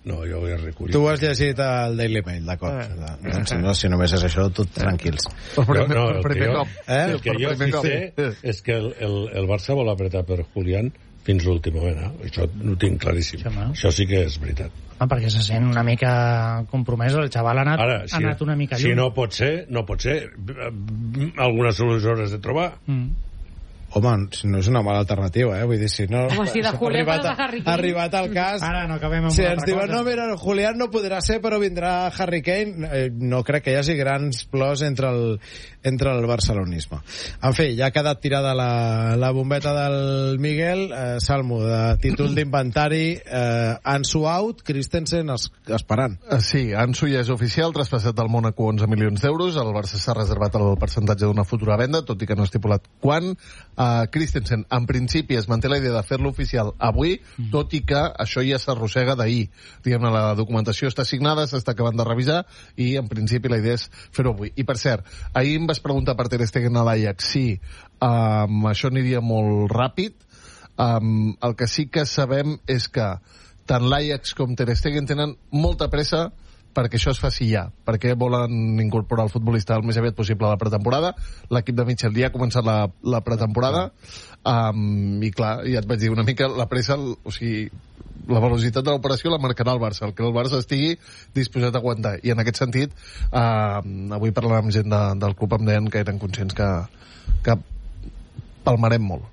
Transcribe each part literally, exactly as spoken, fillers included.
No, jo ho he recollit. Tu ho has llegit al Daily Mail, d'acord. Eh. Doncs no, si només és això, tot tranquils. Per primer, no, no, per primer jo, cop. Eh? El que jo sí sé és que el, el, el Barça vol apretar per Julián fins l'últim moment. Eh? Això ho tinc claríssim. Sí, això sí que és veritat. Ah, perquè se sent una mica compromès. El xaval ha anat, Ara, si, ha anat una mica lluny. Si no pot ser, no pot ser. Algunes solucions de trobar. Mm. Home, no és una mala alternativa, eh? Vull dir, si no... Home, si de Julián arribat, poses a Harry Kane. ha arribat al cas... Ara no acabem amb si una ens altra diuen, cosa. no, mira, Julián no podrà ser, però vindrà Harry Kane, eh, no crec que hi hagi grans plors entre el, entre el barcelonisme. En fi, ja ha quedat tirada la, la bombeta del Miguel, eh, Salmo, de títol d'inventari, eh, Ansu out, Christensen es, esperant. Sí, Ansu ja és oficial, traspassat del Mónaco onze milions d'euros, el Barça s'ha reservat el percentatge d'una futura venda, tot i que no ha estipulat quan. Uh, Christensen, en principi, es manté la idea de fer-lo oficial avui, mm. tot i que això ja s'arrossega d'ahir. Diguem-ne, la documentació està signada, s'està acabant de revisar, i en principi la idea és fer-ho avui. I per cert, ahir em vas preguntar per Ter Stegen a l'Ajax, sí, um, això aniria molt ràpid. Um, el que sí que sabem és que tant l'Ajax com Ter Stegen tenen molta pressa perquè això es faci ja, perquè volen incorporar el futbolista el més aviat possible a la pretemporada. L'equip de Mitchell ja ha començat la, la pretemporada, um, i clar, ja et vaig dir una mica la pressa, o sigui, la velocitat de l'operació la marcarà el Barça, el que el Barça estigui disposat a aguantar, i en aquest sentit uh, avui parlant amb gent de, del club em deien que eren conscients que, que palmarem molt.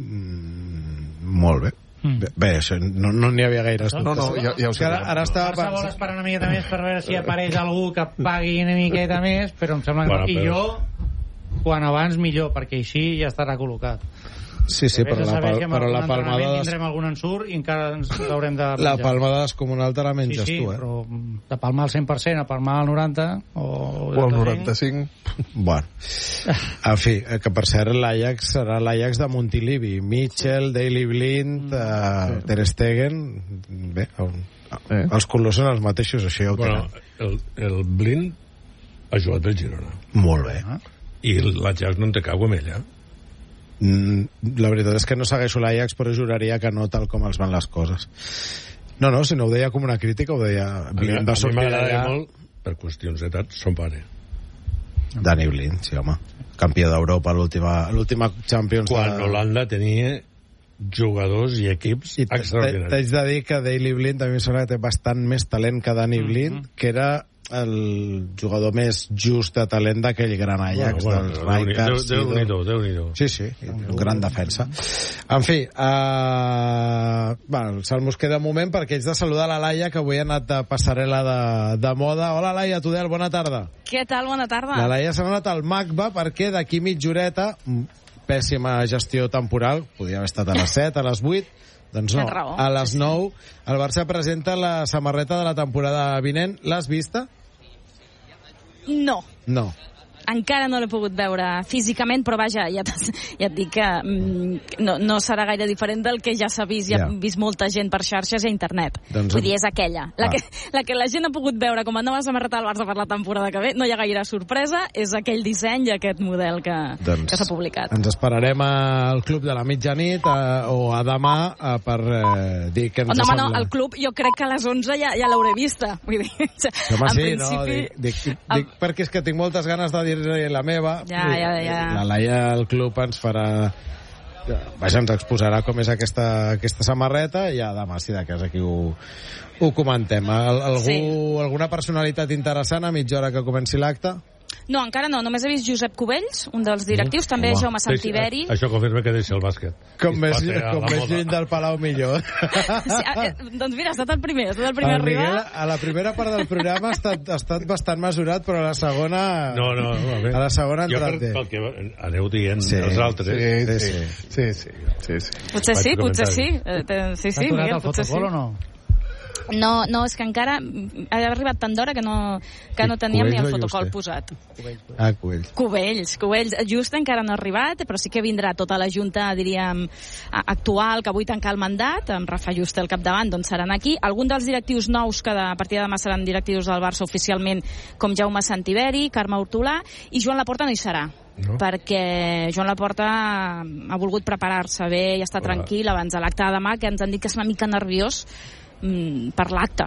Mm, molt bé. Bé, bé, això no n'hi no havia gaires dubtes. No, no, ja, ja ho sé. Ara, ara estava... Barça vol esperar una miqueta més per veure si apareix algú que pagui una miqueta més, però em sembla que... Bueno, I però... jo, quan abans millor, perquè així ja estarà col·locat. Sí, sí, però la, pal però la palmada... Des... tindrem algun ensurt i encara ens haurem de... La palmada descomunal te la menges sí, sí, tu, eh? però de palmar al cent per cent a palmar al noranta o... o al noranta-cinc. Bueno, en fi, que per cert l'Ajax serà l'Ajax de Montilivi, Mitchell, Daley Blind, mm, uh, sí. Ter Stegen, bé, el, eh. els colors són els mateixos, això ja ho bueno, tenen. El, el Blind ha jugat pel Girona. Molt bé. Ah. I l'Ajax no en té cau amb ella. Mm, la veritat és que no segueixo l'Ajax, però juraria que no tal com els van les coses. No, no, si no ho deia com una crítica, ho deia... A mi, a mi m'agrada molt, per qüestions d'edat, son pare. Dani Blind, sí, home. Campió d'Europa a l'última Champions. Quan de... Holanda tenia jugadors i equips I extraordinaris. T'haig de dir que Daley Blind a mi em sembla que té bastant més talent que Dani Blind, mm -hmm. que era el jugador més just de talent d'aquell gran Ajax, bueno, bueno, dels Rijkaards. Déu-n'hi-do, Déu-n'hi-do. Sí, sí, un gran defensa. En fi, uh, bueno, el Salmo es queda un moment perquè haig de saludar la Laia, que avui ha anat de passarel·la de, de moda. Hola, Laia, Tudel, bona tarda. Què tal? Bona tarda. La Laia s'ha anat al MACBA perquè d'aquí mitja horeta, pèssima gestió temporal, podria haver estat a les set, a les vuit, doncs no, raó, a les sí, sí. nou el Barça presenta la samarreta de la temporada vinent. L'has vista? No. No. Encara no l'he pogut veure físicament, però vaja, ja, ja et dic que mm, no, no serà gaire diferent del que ja s'ha vist, ja, ja. ha vist molta gent per xarxes i a internet. Doncs... Vull dir, és aquella. La que, la que la gent ha pogut veure com a nova samarreta del Barça per la temporada que ve, no hi ha gaire sorpresa, és aquell disseny i aquest model que, doncs, que s'ha publicat. Ens esperarem al club de la mitjanit a, o a demà a, per eh, dir que ens oh, no, sembla... no, al club jo crec que a les onze ja, ja l'hauré vista. Vull dir, home, en sí, principi... no, dic, dic, dic, dic perquè és que tinc moltes ganes de dir la meva. Ja, ja, ja. La Laia al club ens farà... Vaja, ens exposarà com és aquesta, aquesta samarreta i ja demà, si de cas, aquí ho, ho comentem. Al, algú, sí. Alguna personalitat interessant a mitja hora que comenci l'acte? No, encara no. Només he vist Josep Cubells, un dels directius, mm. també Jaume Santiberi. Això, això confirma que deixa el bàsquet. Com més, com més lluny del Palau, millor. Sí, eh, doncs mira, ha estat el primer, ha estat el primer a arribar. Miguel, a la primera part del programa ha estat, ha estat bastant mesurat, però a la segona... No, no, no. A, a la segona ha entrat. Jo, pel que aneu dient sí, els altres... Sí, sí, sí. sí, sí, sí. Potser sí, potser sí. Sí, sí, Miguel, potser sí. O no? No, no, és que encara ha arribat tant d'hora que no, que no teníem ni el fotocol posat. Ah, Cubells. Cubells, Cubells. Just encara no ha arribat, però sí que vindrà tota la junta, diríem, actual, que avui tanca el mandat, amb Rafa Juste al capdavant, doncs seran aquí. Algun dels directius nous, que a partir de demà seran directius del Barça oficialment, com Jaume Santiberi, Carme Hortolà, i Joan Laporta no hi serà. No. Perquè Joan Laporta ha volgut preparar-se bé i estar tranquil abans de l'acte de demà, que ens han dit que és una mica nerviós per l'acte,